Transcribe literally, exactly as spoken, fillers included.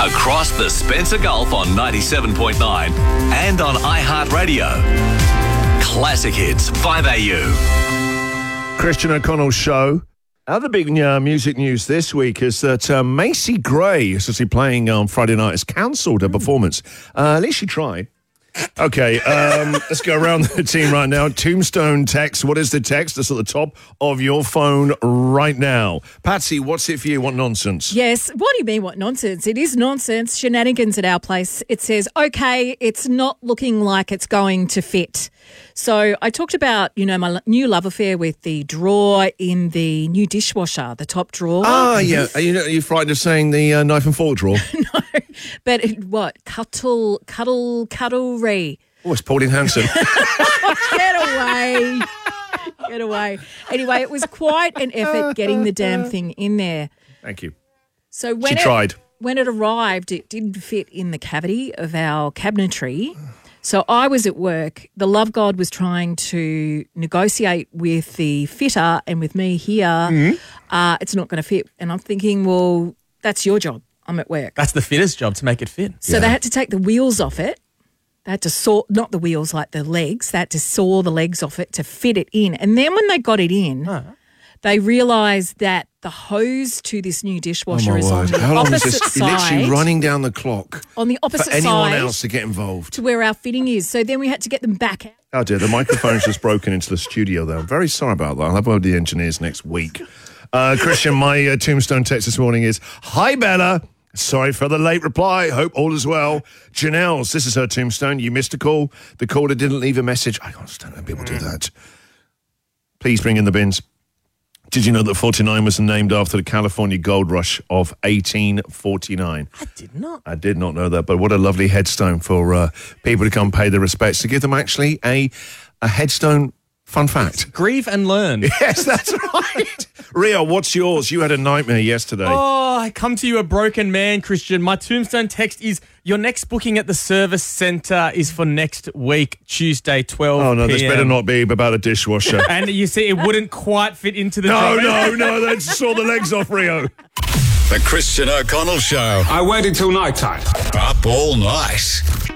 across the Spencer Gulf on ninety-seven point nine and on iHeartRadio. Classic Hits, five A U. Christian O'Connell's show. Other big uh, music news this week is that uh, Macy Gray is actually playing on Friday night. Has cancelled her performance. Uh, at least she tried. Okay, um, let's go around the team right now. Tombstone text. What is the text that's at the top of your phone right now? Patsy, what's it for you? What nonsense? Yes. What do you mean, what nonsense? It is nonsense. Shenanigans at our place. It says, okay, it's not looking like it's going to fit. So I talked about, you know, my new love affair with the drawer in the new dishwasher, the top drawer. Ah, yeah. Are you, are you frightened of saying the uh, knife and fork drawer? No, but it, what? Cuddle, cuddle, cuddle-ree. Oh, it's Pauline Hanson. Get away. Get away. Anyway, it was quite an effort getting the damn thing in there. Thank you. So when She it, tried. When it arrived, it didn't fit in the cavity of our cabinetry. So I was at work. The love god was trying to negotiate with the fitter and with me here. Mm-hmm. Uh, it's not going to fit. And I'm thinking, well, that's your job. I'm at work. That's the fitter's job to make it fit. So yeah. They had to take the wheels off it. They had to saw, not the wheels, like the legs. They had to saw the legs off it to fit it in. And then when they got it in, oh. they realised that the hose to this new dishwasher oh is on the How long opposite is this? side. You're literally running down the clock. On the opposite for anyone side else to get involved. To where our fitting is. So then we had to get them back out. Oh dear, the microphone's just broken into the studio there. I'm very sorry about that. I'll have one of the engineers next week. Uh, Christian, my uh, tombstone text this morning is, hi Bella. Sorry for the late reply. Hope all is well. Janelle's, this is her tombstone. You missed a call. The caller didn't leave a message. I understand when people do that. Please bring in the bins. Did you know that forty-nine was named after the California gold rush of eighteen forty-nine? I did not. I did not know that, but what a lovely headstone for uh, people to come pay their respects, to give them actually a, a headstone fun fact. Grieve and learn. Yes, that's right. Rio, what's yours? You had a nightmare yesterday. Oh, I come to you a broken man, Christian. My tombstone text is, your next booking at the service centre is for next week, Tuesday, twelve p.m. Oh, no, this better not be about a dishwasher. And you see, it wouldn't quite fit into the No, drawer. no, no, they saw the legs off, Rio. The Christian O'Connell Show. I waited till night time. Up all night.